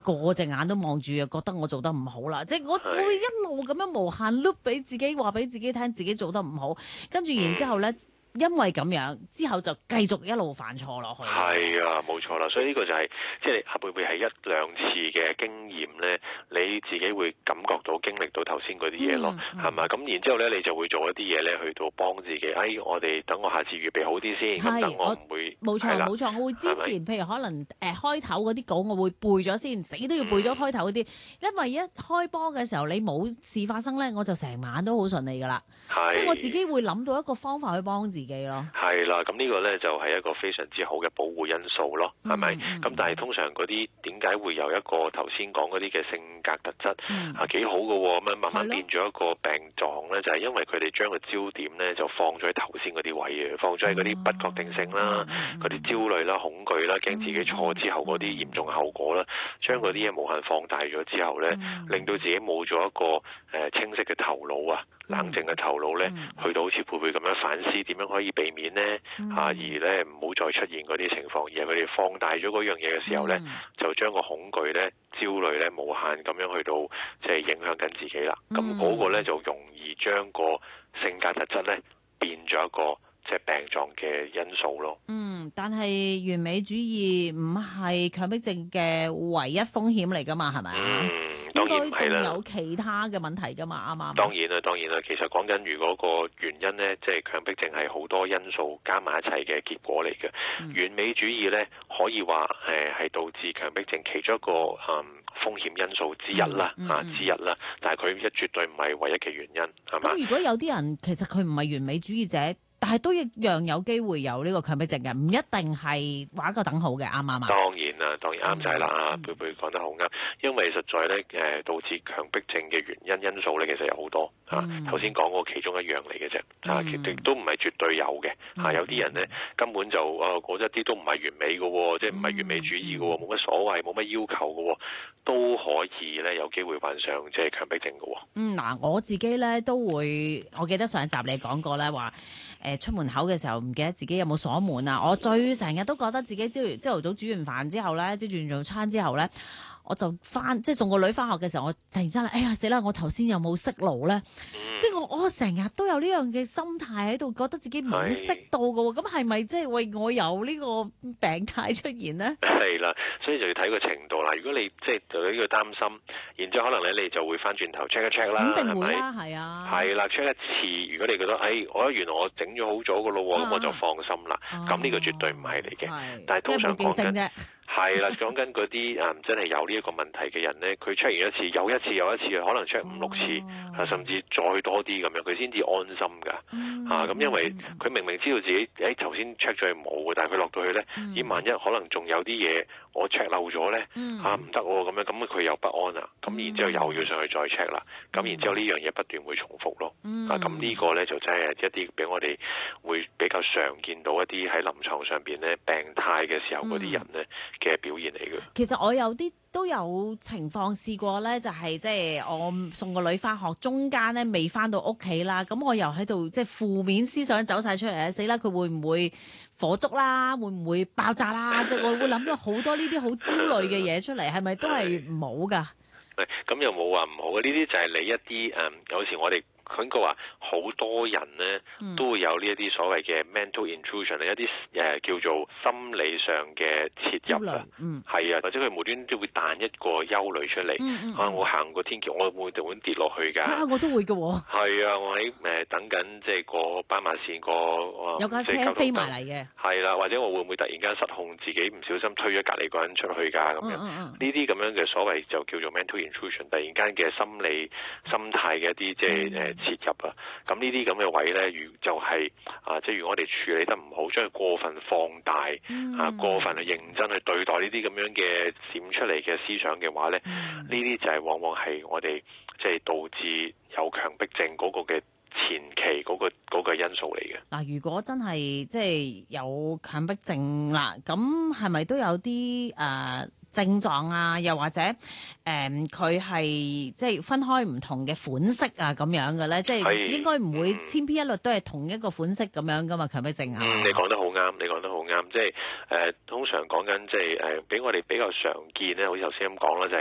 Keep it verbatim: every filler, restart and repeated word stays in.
個隻眼都望住，又覺得我做得唔好啦。即係我會一路咁樣無限 loop 俾自己話俾自己聽，自己做得唔好，跟住然之後咧。嗯因為咁樣之後就繼續一路犯錯落去。 係啊，冇錯啦。所以呢個就係、是、即係會唔會係一兩次嘅經驗咧？你自己會感覺到經歷到頭先嗰啲嘢咯，係嘛、嗯？咁、嗯、然之後咧，你就會做一啲嘢咧，去到幫自己。哎，我哋等我下次預備好啲先，咁等我唔會冇錯冇錯。我會之前譬如可能誒、呃、開頭嗰啲稿，我會背咗先，死都要背咗開頭嗰啲，嗯、因為一開波嘅時候你冇事發生咧，我就成晚都好順利噶啦。 係， 即係我自己會諗到一個方法去幫自己咯。 係啦，咁呢個咧就係一個非常之好嘅保護因素咯，係咪？咁、嗯、但係通常嗰啲點解會有一個頭先講嗰啲嘅性格特質、嗯、啊幾好嘅喎，咁樣慢慢變咗一個病狀咧，就係、是、因為佢哋將個焦點咧就放咗喺頭先嗰啲位嘅，放咗喺嗰啲不確定性啦、嗰啲、嗯、焦慮啦、恐懼啦、驚自己錯之後嗰啲嚴重後果啦，將嗰啲嘢無限放大咗之後咧，嗯、令到自己冇咗一個誒、呃、清晰嘅頭腦啊。冷靜嘅頭腦咧，嗯、去到好似佩佩咁樣反思點樣可以避免呢？嗯、啊，而咧唔好再出現嗰啲情況，而係佢哋放大咗嗰樣嘢嘅時候咧，嗯、就將個恐懼咧、焦慮咧無限咁樣去到即係影響緊自己啦。咁嗰、嗯、個咧就容易將個性格特質咧變咗一個即係病狀嘅因素咯。 嗯，但係完美主義唔係強迫症嘅唯一風險嚟㗎嘛，係咪啊？嗯應該仲有其他嘅問題㗎嘛，啱唔啱？ 當然啦，當然啦。其實講緊如果個原因咧，即係強迫症係好多因素加埋一齊嘅結果嚟嘅。嗯、完美主義咧，可以話誒係導致強迫症其中一個誒、嗯、風險因素之一啦，嗯嗯、啊之一啦。但係佢一絕對唔係唯一嘅原因，係嘛？ 咁如果有啲人其實佢唔係完美主義者，但係都一樣有機會有呢個強迫症嘅，唔一定係畫一個等號嘅，啱唔啱啊？ 當然啦，當然啱晒啦，啊貝貝講得好啱，因為實在咧誒導致強迫症嘅原因因素咧，其實有好多嚇。頭先講過其中一樣嚟嘅啫，啊，其實都唔係絕對有嘅嚇、啊。有啲人咧根本就啊嗰一啲都唔係完美嘅喎，即係唔係完美主義嘅喎，冇乜所謂，冇乜要求嘅喎，都可以咧有機會患上即係強迫症嘅喎。 嗯，嗱，我自己咧都會，我記得上一集你講過咧話。誒出門口嘅時候唔記得自己有冇鎖門啊！我最成日都覺得自己朝朝頭早煮完飯之後咧，即係煮完早餐之後咧，我就翻即係送個女翻學嘅時候，我突然之間哎呀死啦！我頭先有冇熄爐咧？嗯、即係我我成日都有呢樣嘅心態喺度，覺得自己冇熄到嘅喎。咁係咪即係為我有呢個病態出現呢？係啦，所以就要睇個程度啦。如果你即係有呢個擔心，然之後可能咧你就會翻轉頭 check 一 check 啦， 肯定會啦，係啊， 係啦 check 一次。如果你覺得誒、哎，我原來我整咗好咗嘅咯喎，咁、啊、我就放心啦。咁呢、啊、個絕對唔係嚟嘅，是但係通常講緊係啦，講緊嗰啲誒真係有呢一個問題嘅人咧，佢 check 完一次又一次又一次，可能 check 五六次，啊、甚至再多啲咁樣，佢先至安心㗎。嗯、啊，咁因為佢明明知道自己誒頭先 check 咗係冇嘅，但係佢落到去咧，咦、嗯、萬一可能仲有啲嘢我 check 漏咗咧，嗯、啊唔得喎咁樣，咁佢又不安啦。咁、嗯、然之後又要上去再 check 啦。咁、嗯、然之後呢樣嘢不斷會重複咯。嗯、啊，咁呢個咧就真係一啲俾我哋會比較常見到一啲喺臨床上邊咧病態嘅時候嗰啲人咧。嘅表現嚟嘅。 其實我有啲都有情況試過咧，就係即係我送個女翻學，中間咧未翻到屋企啦，咁我又喺度即係負面思想走晒出嚟啊！死啦，佢會唔會火燭啦？會唔會爆炸啦？即係我會諗咗好多呢啲好焦慮嘅嘢出嚟，係咪都係唔好㗎？ 誒，咁又冇話唔好嘅，呢啲就係你一啲誒、嗯，有時我哋。佢個話好多人咧都會有呢一啲所謂嘅 mental intrusion，一啲誒、呃、叫做心理上嘅切入啊，嗯，係啊，或者佢無端端都會彈一個憂慮出嚟，嗯嗯、啊，我行過天橋，我會唔會跌落去㗎？ 啊，我都會嘅喎、哦。 係啊，我喺誒、呃、等緊即係過斑馬線過，呃、 有架車飛埋嚟嘅。係啦，或者我會唔會突然間失控，自己唔小心推咗隔離個人出去㗎咁樣？呢啲咁樣嘅所謂就叫做 mental intrusion，突然間嘅心理心態嘅一啲即係誒。嗯切入啊！咁呢啲咁嘅位咧，如就係、是、啊，即係如果我哋處理得唔好，將佢過分放大、嗯、啊，過分去認真去對待呢啲咁樣嘅閃出嚟嘅思想嘅話咧，呢啲、嗯、就係往往係我哋即係導致有強迫症嗰個嘅前期嗰、嗰個嗰個因素嚟嘅。 嗱，如果真係即係有強迫症啦，咁係咪都有啲誒？呃症狀啊，又或者誒佢係即係分開唔同嘅款式啊咁樣嘅咧？即係應該唔會千篇一律都係同一個款式咁樣噶嘛？強迫症啊？ 嗯，你講得好啱，你講得好啱，即係誒、呃、通常講緊即係誒俾我哋比較常見咧，好似頭先咁講啦，就係、